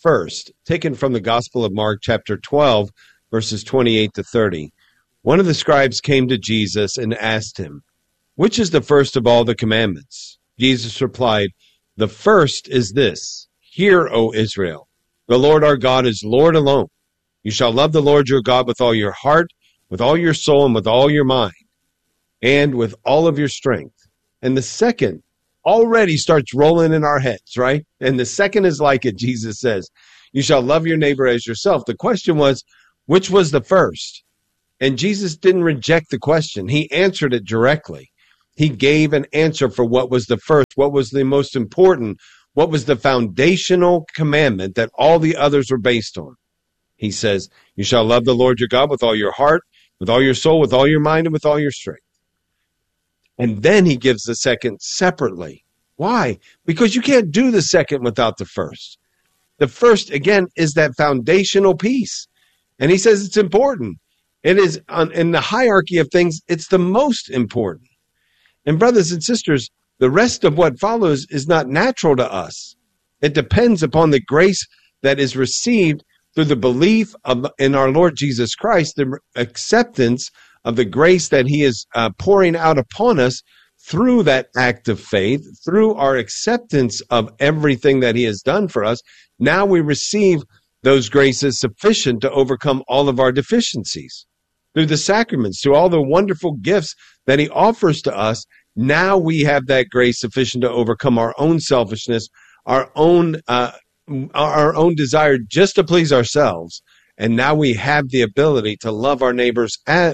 first, taken from the Gospel of Mark, chapter 12, verses 28 to 30. One of the scribes came to Jesus and asked him, "Which is the first of all the commandments?" Jesus replied, "The first is this, Hear, O Israel, the Lord our God is Lord alone. You shall love the Lord your God with all your heart, with all your soul, and with all your mind, and with all of your strength." And the second already starts rolling in our heads, right? And the second is like it. Jesus says, "You shall love your neighbor as yourself." The question was, which was the first? And Jesus didn't reject the question. He answered it directly. He gave an answer for what was the first, what was the most important, what was the foundational commandment that all the others were based on. He says, "You shall love the Lord your God with all your heart, with all your soul, with all your mind, and with all your strength." And then he gives the second separately. Why? Because you can't do the second without the first. The first, again, is that foundational piece. And he says it's important. It is, in the hierarchy of things, it's the most important. And brothers and sisters, the rest of what follows is not natural to us. It depends upon the grace that is received through the belief in our Lord Jesus Christ, the acceptance of the grace that he is pouring out upon us through that act of faith, through our acceptance of everything that he has done for us. Now we receive those graces sufficient to overcome all of our deficiencies. Through the sacraments, through all the wonderful gifts that he offers to us, now we have that grace sufficient to overcome our own selfishness, our own desire just to please ourselves. And now we have the ability to love our neighbor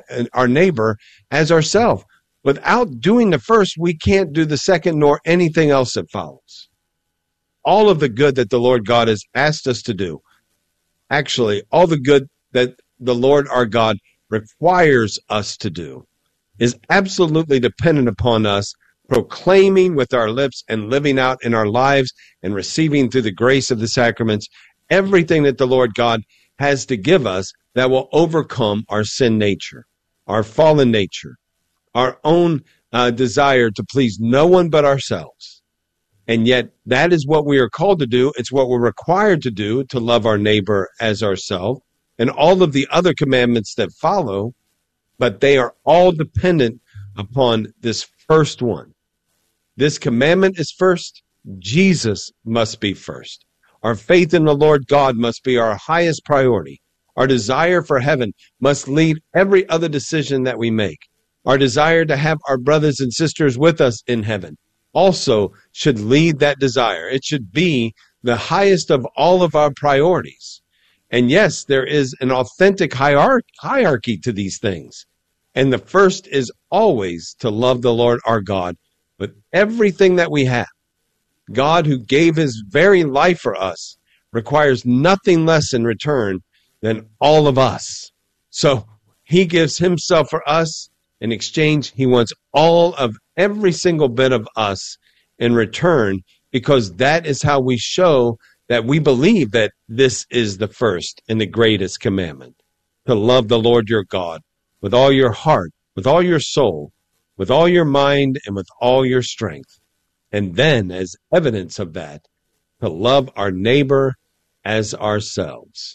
as ourselves. Without doing the first, we can't do the second nor anything else that follows. All of the good that the Lord God has asked us to do, actually, all the good that the Lord our God requires us to do, is absolutely dependent upon us proclaiming with our lips and living out in our lives and receiving through the grace of the sacraments everything that the Lord God has to give us that will overcome our sin nature, our fallen nature, our own desire to please no one but ourselves. And yet that is what we are called to do. It's what we're required to do, to love our neighbor as ourselves, and all of the other commandments that follow, but they are all dependent upon this first one. This commandment is first. Jesus must be first. Our faith in the Lord God must be our highest priority. Our desire for heaven must lead every other decision that we make. Our desire to have our brothers and sisters with us in heaven also should lead that desire. It should be the highest of all of our priorities. And yes, there is an authentic hierarchy to these things. And the first is always to love the Lord our God with everything that we have. God, who gave his very life for us, requires nothing less in return than all of us. So he gives himself for us. In exchange, he wants all of every single bit of us in return, because that is how we show that we believe that this is the first and the greatest commandment, to love the Lord your God with all your heart, with all your soul, with all your mind, and with all your strength. And then, as evidence of that, to love our neighbor as ourselves.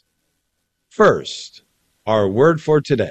First, our word for today.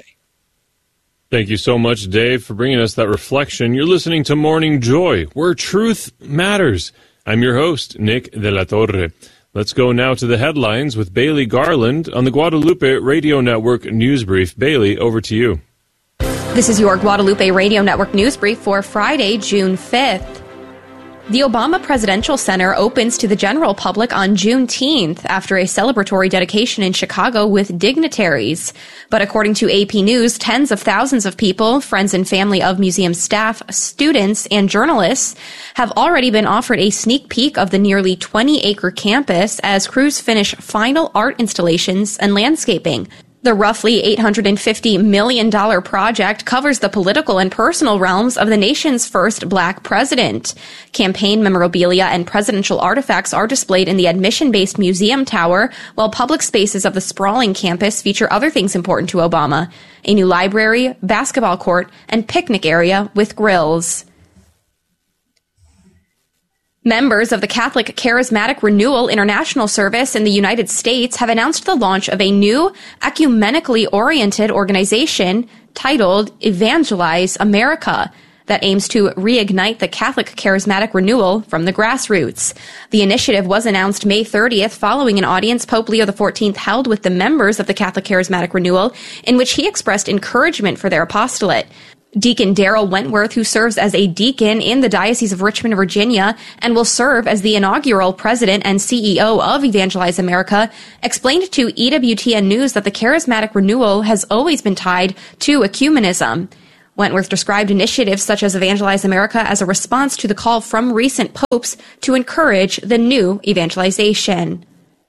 Thank you so much, Dave, for bringing us that reflection. You're listening to Morning Joy, where truth matters. I'm your host, Nick de la Torre. Let's go now to the headlines with Bailey Garland on the Guadalupe Radio Network News Brief. Bailey, over to you. This is your Guadalupe Radio Network News Brief for Friday, June 5th. The Obama Presidential Center opens to the general public on Juneteenth after a celebratory dedication in Chicago with dignitaries. But according to AP News, tens of thousands of people, friends and family of museum staff, students, and journalists have already been offered a sneak peek of the nearly 20-acre campus as crews finish final art installations and landscaping. The roughly $850 million project covers the political and personal realms of the nation's first black president. Campaign memorabilia and presidential artifacts are displayed in the admission-based museum tower, while public spaces of the sprawling campus feature other things important to Obama: a new library, basketball court, and picnic area with grills. Members of the Catholic Charismatic Renewal International Service in the United States have announced the launch of a new ecumenically oriented organization titled Evangelize America that aims to reignite the Catholic Charismatic Renewal from the grassroots. The initiative was announced May 30th following an audience Pope Leo XIV held with the members of the Catholic Charismatic Renewal, in which he expressed encouragement for their apostolate. Deacon Daryl Wentworth, who serves as a deacon in the Diocese of Richmond, Virginia, and will serve as the inaugural president and CEO of Evangelize America, explained to EWTN News that the Charismatic Renewal has always been tied to ecumenism. Wentworth described initiatives such as Evangelize America as a response to the call from recent popes to encourage the new evangelization.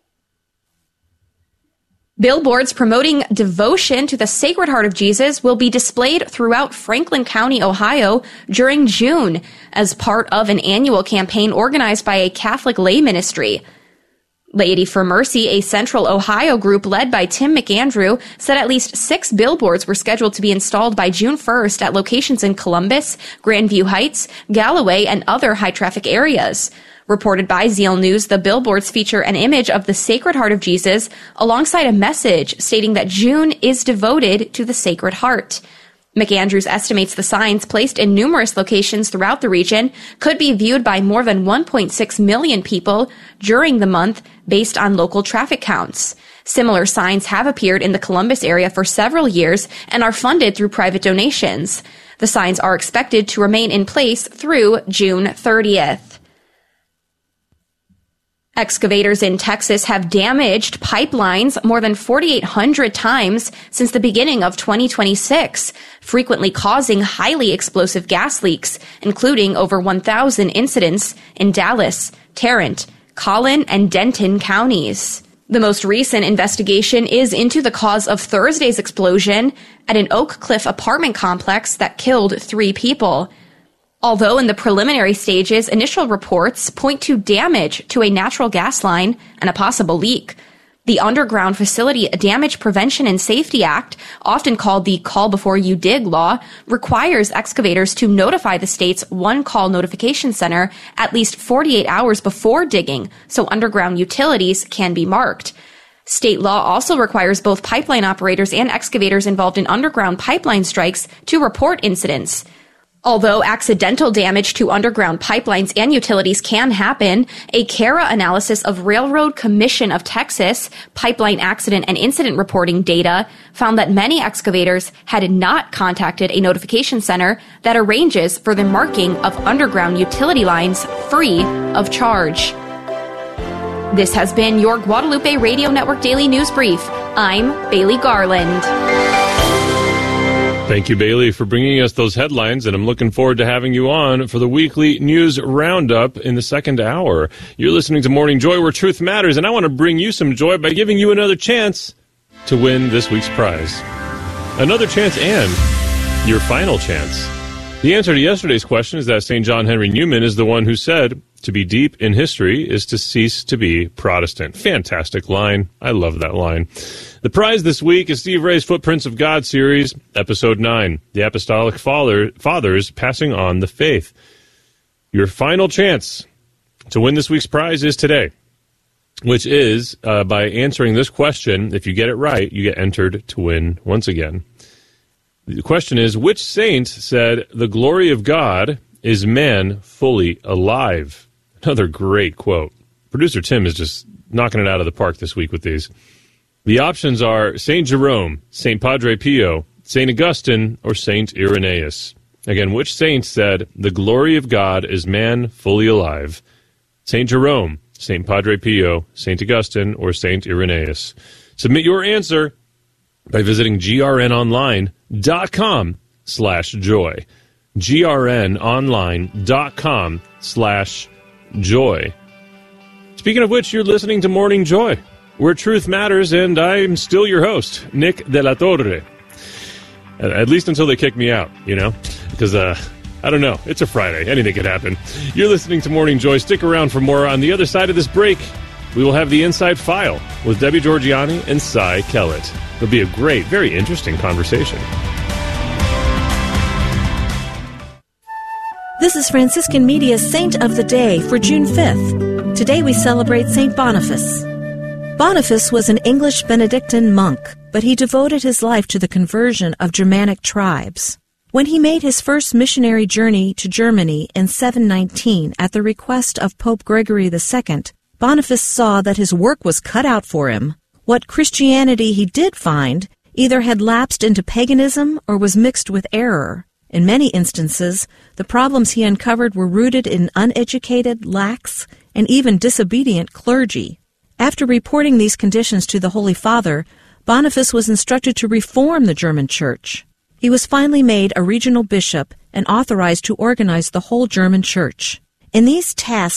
Billboards promoting devotion to the Sacred Heart of Jesus will be displayed throughout Franklin County, Ohio during June as part of an annual campaign organized by a Catholic lay ministry. Laity for Mercy, a Central Ohio group led by Tim McAndrew, said at least 6 billboards were scheduled to be installed by June 1st at locations in Columbus, Grandview Heights, Galloway, and other high-traffic areas. Reported by Zeal News, the billboards feature an image of the Sacred Heart of Jesus alongside a message stating that June is devoted to the Sacred Heart. McAndrews estimates the signs placed in numerous locations throughout the region could be viewed by more than 1.6 million people during the month based on local traffic counts. Similar signs have appeared in the Columbus area for several years and are funded through private donations. The signs are expected to remain in place through June 30th. Excavators in Texas have damaged pipelines more than 4,800 times since the beginning of 2026, frequently causing highly explosive gas leaks, including over 1,000 incidents in Dallas, Tarrant, Collin, and Denton counties. The most recent investigation is into the cause of Thursday's explosion at an Oak Cliff apartment complex that killed 3 people. Although in the preliminary stages, initial reports point to damage to a natural gas line and a possible leak. The Underground Facility Damage Prevention and Safety Act, often called the Call Before You Dig law, requires excavators to notify the state's one-call notification center at least 48 hours before digging so underground utilities can be marked. State law also requires both pipeline operators and excavators involved in underground pipeline strikes to report incidents. Although accidental damage to underground pipelines and utilities can happen, a CARA analysis of Railroad Commission of Texas pipeline accident and incident reporting data found that many excavators had not contacted a notification center that arranges for the marking of underground utility lines free of charge. This has been your Guadalupe Radio Network Daily News Brief. I'm Bailey Garland. Thank you, Bailey, for bringing us those headlines, and I'm looking forward to having you on for the weekly news roundup in the second hour. You're listening to Morning Joy, where truth matters, and I want to bring you some joy by giving you another chance to win this week's prize. Another chance and your final chance. The answer to yesterday's question is that St. John Henry Newman is the one who said, "To be deep in history is to cease to be Protestant." Fantastic line. I love that line. The prize this week is Steve Ray's Footprints of God series, Episode 9, The Apostolic Fathers Passing on the Faith. Your final chance to win this week's prize is today, which is by answering this question. If you get it right, you get entered to win once again. The question is, which saint said, "The glory of God is man fully alive"? Another great quote. Producer Tim is just knocking it out of the park this week with these. The options are St. Jerome, St. Padre Pio, St. Augustine, or St. Irenaeus. Again, which saint said, "The glory of God is man fully alive"? St. Jerome, St. Padre Pio, St. Augustine, or St. Irenaeus? Submit your answer by visiting grnonline.com/joy. grnonline.com/joy. Speaking of which, you're listening to Morning Joy, where truth matters, and I'm still your host, Nick De La Torre. At least until they kick me out, because, I don't know. It's a Friday. Anything could happen. You're listening to Morning Joy. Stick around for more. On the other side of this break, we will have the Inside File with Debbie Georgiani and Cy Kellett. It'll be a great, very interesting conversation. This is Franciscan Media's Saint of the Day for June 5th. Today we celebrate Saint Boniface. Boniface was an English Benedictine monk, but he devoted his life to the conversion of Germanic tribes. When he made his first missionary journey to Germany in 719 at the request of Pope Gregory II, Boniface saw that his work was cut out for him. What Christianity he did find either had lapsed into paganism or was mixed with error. In many instances, the problems he uncovered were rooted in uneducated, lax, and even disobedient clergy. After reporting these conditions to the Holy Father, Boniface was instructed to reform the German Church. He was finally made a regional bishop and authorized to organize the whole German Church. In these tasks,